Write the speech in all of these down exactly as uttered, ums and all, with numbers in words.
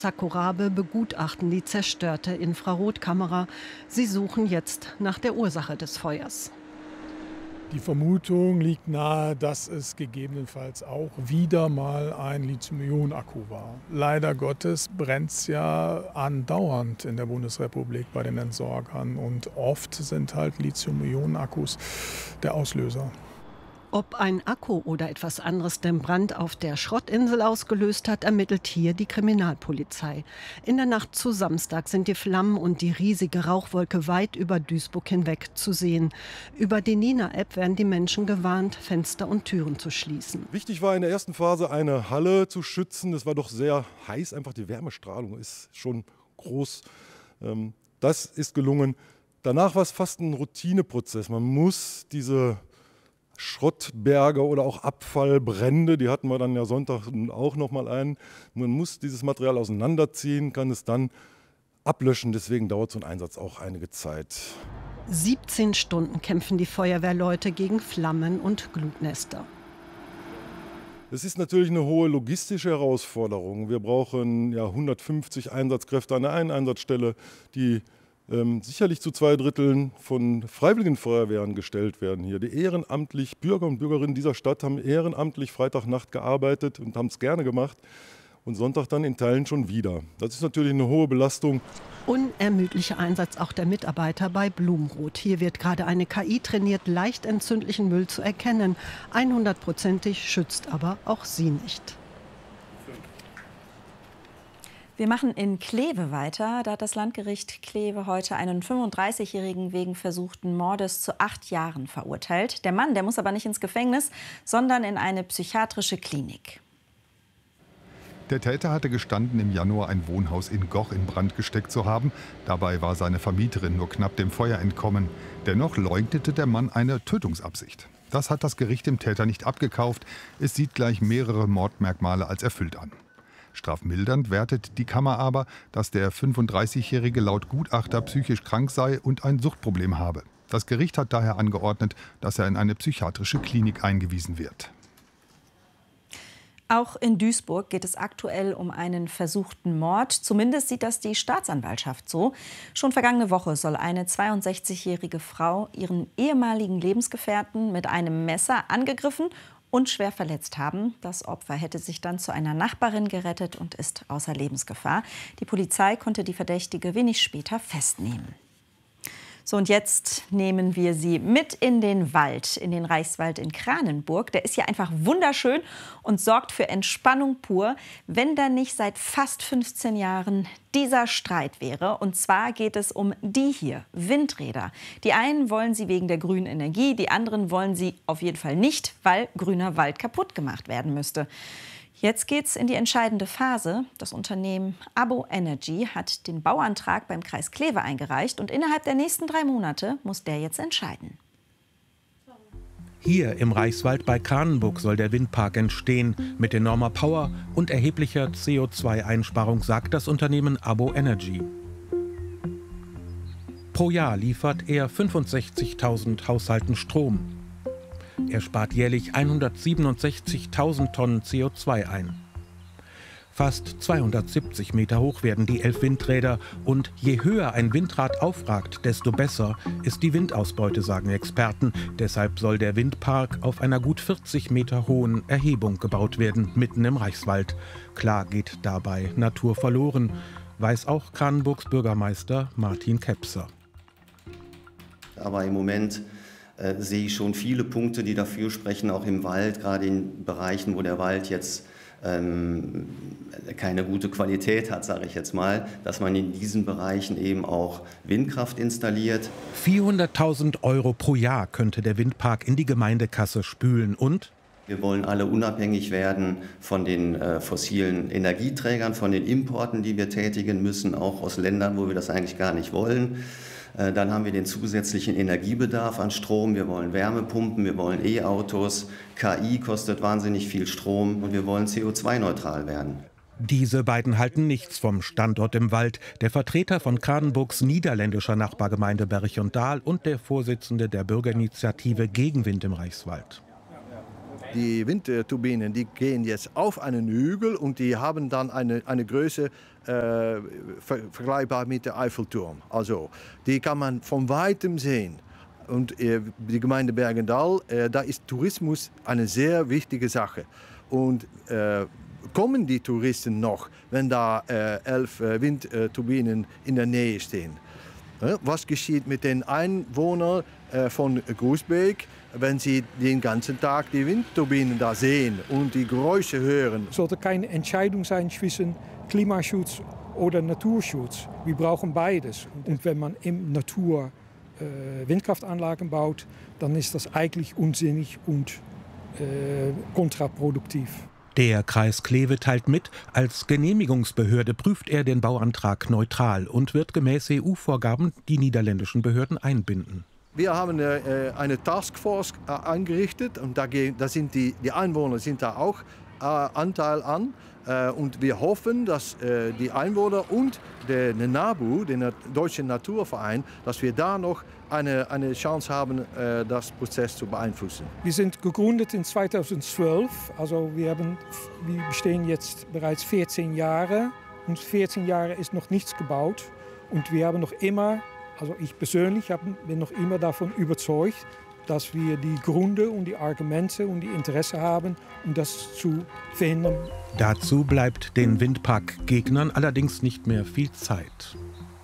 Sakorabe begutachten die zerstörte Infrarotkamera. Sie suchen jetzt nach der Ursache des Feuers. Die Vermutung liegt nahe, dass es gegebenenfalls auch wieder mal ein Lithium-Ionen-Akku war. Leider Gottes brennt es ja andauernd in der Bundesrepublik bei den Entsorgern und oft sind halt Lithium-Ionen-Akkus der Auslöser. Ob ein Akku oder etwas anderes den Brand auf der Schrottinsel ausgelöst hat, ermittelt hier die Kriminalpolizei. In der Nacht zu Samstag sind die Flammen und die riesige Rauchwolke weit über Duisburg hinweg zu sehen. Über die Nina-App werden die Menschen gewarnt, Fenster und Türen zu schließen. Wichtig war in der ersten Phase, eine Halle zu schützen. Es war doch sehr heiß, einfach die Wärmestrahlung ist schon groß. Das ist gelungen. Danach war es fast ein Routineprozess. Man muss diese Schrottberge oder auch Abfallbrände, die hatten wir dann ja Sonntag auch noch mal ein. Man muss dieses Material auseinanderziehen, kann es dann ablöschen. Deswegen dauert so ein Einsatz auch einige Zeit. siebzehn Stunden kämpfen die Feuerwehrleute gegen Flammen und Glutnester. Es ist natürlich eine hohe logistische Herausforderung. Wir brauchen ja hundertfünfzig Einsatzkräfte an der einen Einsatzstelle, die Ähm, sicherlich zu zwei Dritteln von freiwilligen Feuerwehren gestellt werden hier. Die ehrenamtlich, Bürger und Bürgerinnen dieser Stadt haben ehrenamtlich Freitagnacht gearbeitet und haben es gerne gemacht und Sonntag dann in Teilen schon wieder. Das ist natürlich eine hohe Belastung. Unermüdlicher Einsatz auch der Mitarbeiter bei Blumenroth. Hier wird gerade eine K I trainiert, leicht entzündlichen Müll zu erkennen. hundertprozentig schützt aber auch sie nicht. Wir machen in Kleve weiter. Da hat das Landgericht Kleve heute einen fünfunddreißigjährigen wegen versuchten Mordes zu acht Jahren verurteilt. Der Mann, der muss aber nicht ins Gefängnis, sondern in eine psychiatrische Klinik. Der Täter hatte gestanden, im Januar ein Wohnhaus in Goch in Brand gesteckt zu haben. Dabei war seine Vermieterin nur knapp dem Feuer entkommen. Dennoch leugnete der Mann eine Tötungsabsicht. Das hat das Gericht dem Täter nicht abgekauft. Es sieht gleich mehrere Mordmerkmale als erfüllt an. Strafmildernd wertet die Kammer aber, dass der fünfunddreißigjährige laut Gutachter psychisch krank sei und ein Suchtproblem habe. Das Gericht hat daher angeordnet, dass er in eine psychiatrische Klinik eingewiesen wird. Auch in Duisburg geht es aktuell um einen versuchten Mord. Zumindest sieht das die Staatsanwaltschaft so. Schon vergangene Woche soll eine zweiundsechzigjährige Frau ihren ehemaligen Lebensgefährten mit einem Messer angegriffen und schwer verletzt haben. Das Opfer hätte sich dann zu einer Nachbarin gerettet und ist außer Lebensgefahr. Die Polizei konnte die Verdächtige wenig später festnehmen. So, und jetzt nehmen wir Sie mit in den Wald, in den Reichswald in Kranenburg. Der ist ja einfach wunderschön und sorgt für Entspannung pur, wenn da nicht seit fast fünfzehn Jahren dieser Streit wäre. Und zwar geht es um die hier, Windräder. Die einen wollen sie wegen der grünen Energie, die anderen wollen sie auf jeden Fall nicht, weil grüner Wald kaputt gemacht werden müsste. Jetzt geht's in die entscheidende Phase. Das Unternehmen Abo Energy hat den Bauantrag beim Kreis Kleve eingereicht und innerhalb der nächsten drei Monate muss der jetzt entscheiden. Hier im Reichswald bei Kranenburg soll der Windpark entstehen. Mit enormer Power und erheblicher C O zwei Einsparung, sagt das Unternehmen Abo Energy. Pro Jahr liefert er fünfundsechzigtausend Haushalten Strom. Er spart jährlich hundertsiebenundsechzigtausend Tonnen C O zwei ein. Fast zweihundertsiebzig Meter hoch werden die elf Windräder. Und je höher ein Windrad aufragt, desto besser ist die Windausbeute, sagen Experten. Deshalb soll der Windpark auf einer gut vierzig Meter hohen Erhebung gebaut werden, mitten im Reichswald. Klar geht dabei Natur verloren, weiß auch Kranenburgs Bürgermeister Martin Kepser. Aber im Moment äh, sehe ich schon viele Punkte, die dafür sprechen, auch im Wald, gerade in Bereichen, wo der Wald jetzt ähm, keine gute Qualität hat, sage ich jetzt mal, dass man in diesen Bereichen eben auch Windkraft installiert. vierhunderttausend Euro pro Jahr könnte der Windpark in die Gemeindekasse spülen. Und wir wollen alle unabhängig werden von den äh, fossilen Energieträgern, von den Importen, die wir tätigen müssen, auch aus Ländern, wo wir das eigentlich gar nicht wollen. Äh, dann haben wir den zusätzlichen Energiebedarf an Strom. Wir wollen Wärmepumpen, wir wollen E-Autos. K I kostet wahnsinnig viel Strom und wir wollen C O zwei neutral werden. Diese beiden halten nichts vom Standort im Wald. Der Vertreter von Kranenburgs niederländischer Nachbargemeinde Berch und Dahl und der Vorsitzende der Bürgerinitiative Gegenwind im Reichswald. die Windturbinen, die gehen jetzt auf einen Hügel und die haben dann eine, eine Größe äh, ver vergleichbar mit dem Eiffelturm. Also die kann man von weitem sehen. Und äh, die Gemeinde Bergendal, äh, da ist Tourismus eine sehr wichtige Sache. Und äh, kommen die Touristen noch, wenn da äh, elf äh, Windturbinen in der Nähe stehen? Was geschieht mit den Einwohnern von Groesbeek, wenn sie den ganzen Tag die Windturbinen da sehen und die Geräusche hören? Es sollte keine Entscheidung sein zwischen Klimaschutz oder Naturschutz. Wir brauchen beides. Und wenn man in Natur äh, Windkraftanlagen baut, dann ist das eigentlich unsinnig und äh, kontraproduktiv. Der Kreis Kleve teilt mit, als Genehmigungsbehörde prüft er den Bauantrag neutral und wird gemäß E U-Vorgaben die niederländischen Behörden einbinden. Wir haben äh, eine Taskforce äh, eingerichtet und da, da sind die, die Einwohner sind da auch äh, Anteil an. Äh, und wir hoffen, dass äh, die Einwohner und der NABU, der Deutsche Naturverein, dass wir da noch eine, eine Chance haben, äh, das Prozess zu beeinflussen. Wir sind gegründet in zweitausendzwölf, also wir, haben, wir bestehen jetzt bereits vierzehn Jahre und vierzehn Jahre ist noch nichts gebaut und wir haben noch immer, also ich persönlich hab, bin noch immer davon überzeugt, dass wir die Gründe und die Argumente und die Interesse haben, um das zu verhindern. Dazu bleibt den Windpark-Gegnern allerdings nicht mehr viel Zeit.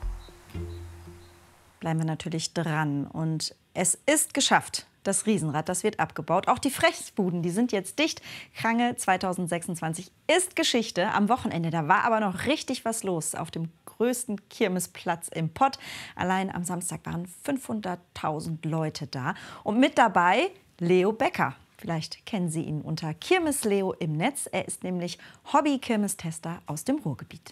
Bleiben wir natürlich dran. Und es ist geschafft. Das Riesenrad, das wird abgebaut. Auch die Fressbuden, die sind jetzt dicht. Krange zweitausendsechsundzwanzig ist Geschichte. Am Wochenende, da war aber noch richtig was los auf dem größten Kirmesplatz im Pott. Allein am Samstag waren fünfhunderttausend Leute da. Und mit dabei Leo Becker. Vielleicht kennen Sie ihn unter Kirmes Leo im Netz. Er ist nämlich Hobby-Kirmestester aus dem Ruhrgebiet.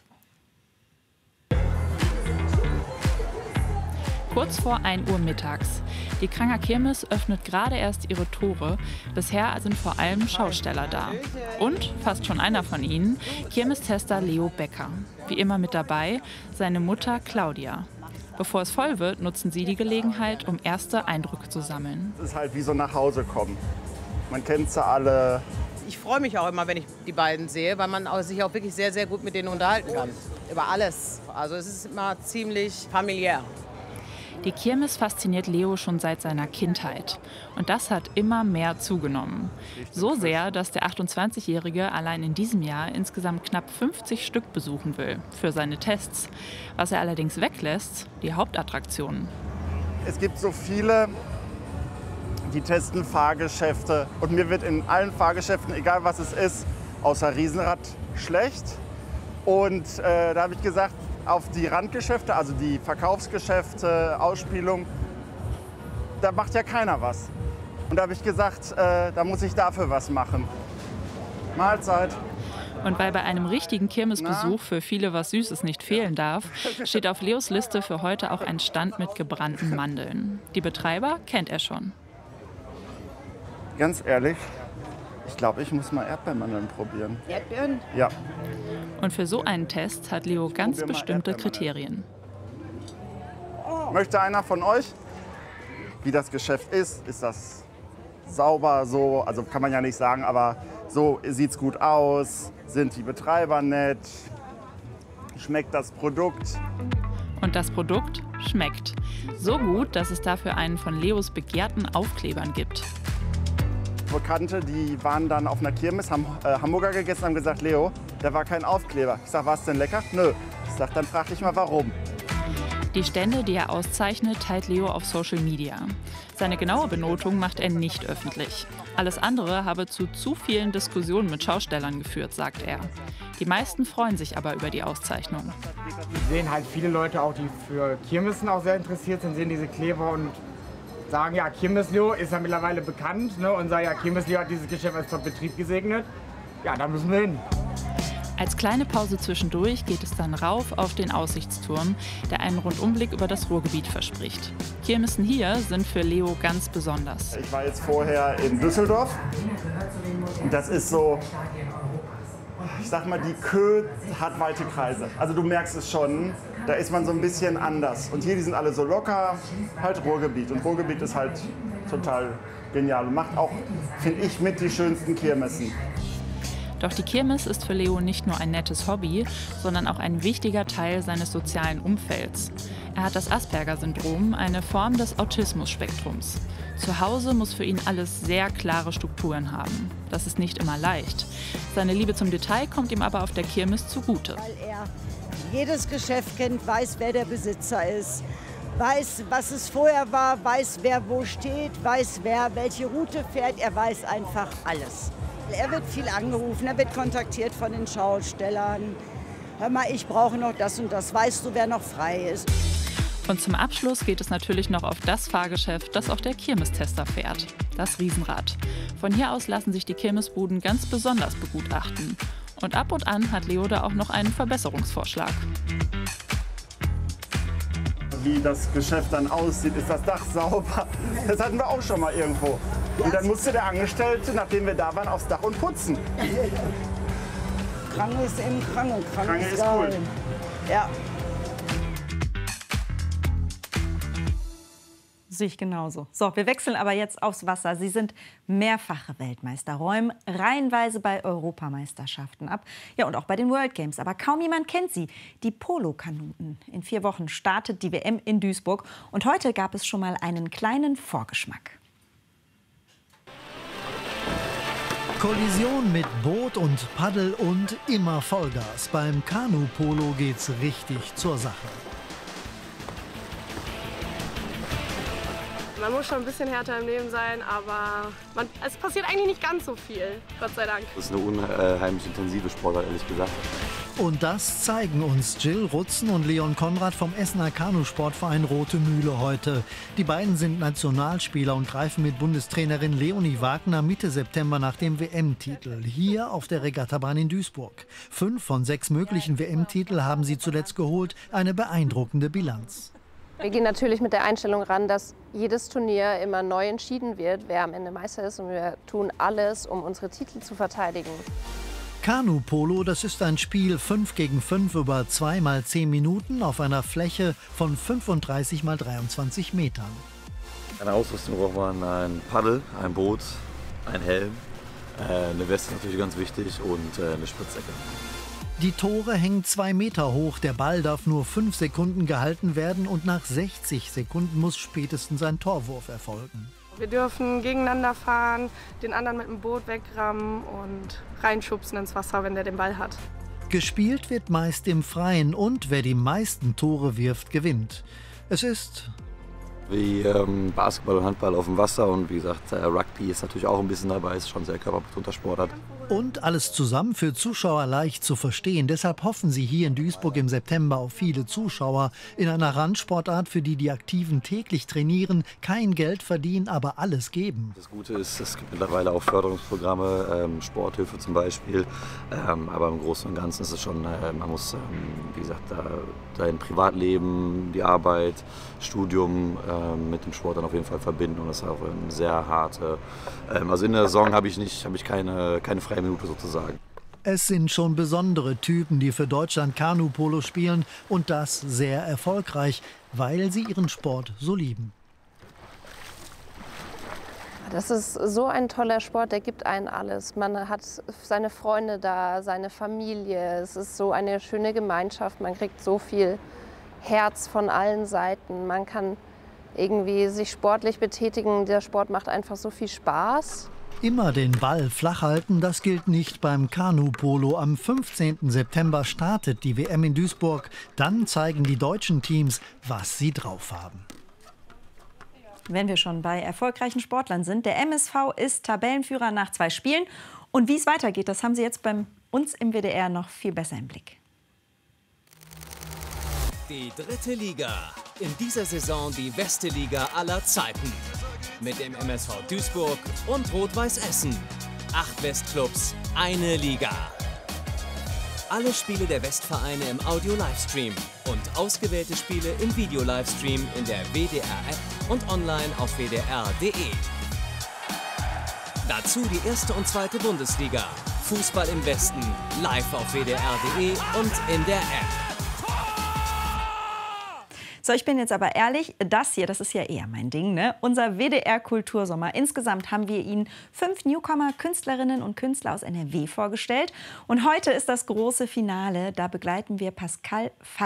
Kurz vor ein Uhr mittags. Die Kranger Kirmes öffnet gerade erst ihre Tore. Bisher sind vor allem Schausteller da. Und, fast schon einer von ihnen, Kirmestester Leo Becker. Wie immer mit dabei, seine Mutter Claudia. Bevor es voll wird, nutzen sie die Gelegenheit, um erste Eindrücke zu sammeln. Es ist halt wie so nach Hause kommen. Man kennt sie alle. Ich freue mich auch immer, wenn ich die beiden sehe, weil man sich auch wirklich sehr, sehr gut mit denen unterhalten kann. Über alles. Also es ist immer ziemlich familiär. Die Kirmes fasziniert Leo schon seit seiner Kindheit. Und das hat immer mehr zugenommen. So sehr, dass der achtundzwanzigjährige allein in diesem Jahr insgesamt knapp fünfzig Stück besuchen will für seine Tests. Was er allerdings weglässt, die Hauptattraktionen. Es gibt so viele, die testen Fahrgeschäfte. Und mir wird in allen Fahrgeschäften, egal was es ist, außer Riesenrad schlecht. Und äh, da habe ich gesagt, auf die Randgeschäfte, also die Verkaufsgeschäfte, Ausspielung, da macht ja keiner was. Und da habe ich gesagt, äh, da muss ich dafür was machen. Mahlzeit. Und weil bei einem richtigen Kirmesbesuch für viele was Süßes nicht fehlen darf, steht auf Leos Liste für heute auch ein Stand mit gebrannten Mandeln. Die Betreiber kennt er schon. Ganz ehrlich, ich glaube, ich muss mal Erdbeermandeln probieren. Erdbeeren? Ja. Und für so einen Test hat Leo ganz bestimmte Kriterien. Möchte einer von euch, wie das Geschäft ist? Ist das sauber so? Also kann man ja nicht sagen, aber so sieht es gut aus. Sind die Betreiber nett? Schmeckt das Produkt? Und das Produkt schmeckt. So gut, dass es dafür einen von Leos begehrten Aufklebern gibt. Bekannte, die waren dann auf einer Kirmes, haben äh, Hamburger gegessen und haben gesagt, Leo, da war kein Aufkleber. Ich sag, war es denn lecker? Nö. Ich sag, dann frag dich mal, warum. Die Stände, die er auszeichnet, teilt Leo auf Social Media. Seine genaue Benotung macht er nicht öffentlich. Alles andere habe zu zu vielen Diskussionen mit Schaustellern geführt, sagt er. Die meisten freuen sich aber über die Auszeichnung. Wir sehen halt viele Leute auch, die für Kirmessen auch sehr interessiert sind, sehen diese Kleber und sagen, ja, Kirmes Leo ist ja mittlerweile bekannt, ne, und sagen, ja, Kirmes Leo hat dieses Geschäft als Top-Betrieb gesegnet. Ja, da müssen wir hin. Als kleine Pause zwischendurch geht es dann rauf auf den Aussichtsturm, der einen Rundumblick über das Ruhrgebiet verspricht. Kirmessen hier sind für Leo ganz besonders. Ich war jetzt vorher in Düsseldorf und das ist so, ich sag mal, die Kö hat weite Kreise. Also du merkst es schon, da ist man so ein bisschen anders. Und hier, die sind alle so locker, halt Ruhrgebiet. Und Ruhrgebiet ist halt total genial und macht auch, finde ich, mit die schönsten Kirmessen. Doch die Kirmes ist für Leo nicht nur ein nettes Hobby, sondern auch ein wichtiger Teil seines sozialen Umfelds. Er hat das Asperger-Syndrom, eine Form des Autismus-Spektrums. Zu Hause muss für ihn alles sehr klare Strukturen haben. Das ist nicht immer leicht. Seine Liebe zum Detail kommt ihm aber auf der Kirmes zugute. Weil er jedes Geschäft kennt, weiß, wer der Besitzer ist, weiß, was es vorher war, weiß, wer wo steht, weiß, wer welche Route fährt. Er weiß einfach alles. Er wird viel angerufen, er wird kontaktiert von den Schaustellern. Hör mal, ich brauche noch das und das. Weißt du, wer noch frei ist? Und zum Abschluss geht es natürlich noch auf das Fahrgeschäft, das auch der Kirmestester fährt, das Riesenrad. Von hier aus lassen sich die Kirmesbuden ganz besonders begutachten. Und ab und an hat Leo da auch noch einen Verbesserungsvorschlag. Wie das Geschäft dann aussieht, ist das Dach sauber? Das hatten wir auch schon mal irgendwo. Und dann musste der Angestellte, nachdem wir da waren, aufs Dach und putzen. Krange ist eben Krange. Krange, Krange ist, ist cool. Ja. Sehe ich genauso. So, wir wechseln aber jetzt aufs Wasser. Sie sind mehrfache Weltmeister, räumen reihenweise bei Europameisterschaften ab. Ja, und auch bei den World Games. Aber kaum jemand kennt sie. Die Polo-Kanuten. In vier Wochen startet die W M in Duisburg. Und heute gab es schon mal einen kleinen Vorgeschmack. Kollision mit Boot und Paddel und immer Vollgas. Beim Kanu-Polo geht's richtig zur Sache. Man muss schon ein bisschen härter im Leben sein, aber man, es passiert eigentlich nicht ganz so viel, Gott sei Dank. Das ist eine unheimlich intensive Sportart, ehrlich gesagt. Und das zeigen uns Jill Rutzen und Leon Konrad vom Essener Kanusportverein Rote Mühle heute. Die beiden sind Nationalspieler und greifen mit Bundestrainerin Leonie Wagner Mitte September nach dem W M-Titel. Hier auf der Regattabahn in Duisburg. Fünf von sechs möglichen W M-Titel haben sie zuletzt geholt. Eine beeindruckende Bilanz. Wir gehen natürlich mit der Einstellung ran, dass jedes Turnier immer neu entschieden wird, wer am Ende Meister ist. Und wir tun alles, um unsere Titel zu verteidigen. Kanu-Polo, das ist ein Spiel fünf gegen fünf über zwei mal zehn Minuten auf einer Fläche von fünfunddreißig mal dreiundzwanzig Metern. Eine Ausrüstung braucht man ein Paddel, ein Boot, ein Helm, eine Weste ist natürlich ganz wichtig und eine Spritzecke. Die Tore hängen zwei Meter hoch, der Ball darf nur fünf Sekunden gehalten werden und nach sechzig Sekunden muss spätestens ein Torwurf erfolgen. Wir dürfen gegeneinander fahren, den anderen mit dem Boot wegrammen und reinschubsen ins Wasser, wenn der den Ball hat. Gespielt wird meist im Freien und wer die meisten Tore wirft, gewinnt. Es ist wie ähm, Basketball und Handball auf dem Wasser und wie gesagt, äh, Rugby ist natürlich auch ein bisschen dabei, ist schon sehr körperbetonter Sportart. Und alles zusammen für Zuschauer leicht zu verstehen. Deshalb hoffen sie hier in Duisburg im September auf viele Zuschauer in einer Randsportart, für die die Aktiven täglich trainieren, kein Geld verdienen, aber alles geben. Das Gute ist, es gibt mittlerweile auch Förderungsprogramme, ähm, Sporthilfe zum Beispiel, ähm, aber im Großen und Ganzen ist es schon, äh, man muss, ähm, wie gesagt, da, sein Privatleben, die Arbeit, Studium ähm, mit dem Sport dann auf jeden Fall verbinden und das ist auch eine sehr harte, ähm, also in der Saison habe ich nicht, habe ich keine, keine freie Minute sozusagen. Es sind schon besondere Typen, die für Deutschland Kanu-Polo spielen und das sehr erfolgreich, weil sie ihren Sport so lieben. Das ist so ein toller Sport, der gibt einen alles. Man hat seine Freunde da, seine Familie. Es ist so eine schöne Gemeinschaft. Man kriegt so viel Herz von allen Seiten. Man kann irgendwie sich sportlich betätigen. Der Sport macht einfach so viel Spaß. Immer den Ball flach halten, das gilt nicht beim Kanu-Polo. Am fünfzehnten September startet die W M in Duisburg. Dann zeigen die deutschen Teams, was sie drauf haben. Wenn wir schon bei erfolgreichen Sportlern sind, der M S V ist Tabellenführer nach zwei Spielen. Und wie es weitergeht, das haben Sie jetzt bei uns im W D R noch viel besser im Blick. Die dritte Liga. In dieser Saison die beste Liga aller Zeiten. Mit dem M S V Duisburg und Rot-Weiß Essen. Acht Westclubs, eine Liga. Alle Spiele der Westvereine im Audio-Livestream und ausgewählte Spiele im Video-Livestream in der W D R-App und online auf w d r punkt d e. Dazu die erste und zweite Bundesliga. Fußball im Westen, live auf w d r punkt d e und in der App. So, ich bin jetzt aber ehrlich, das hier, das ist ja eher mein Ding, ne? Unser W D R-Kultursommer. Insgesamt haben wir Ihnen fünf Newcomer, Künstlerinnen und Künstler aus N R W vorgestellt. Und heute ist das große Finale. Da begleiten wir Pascal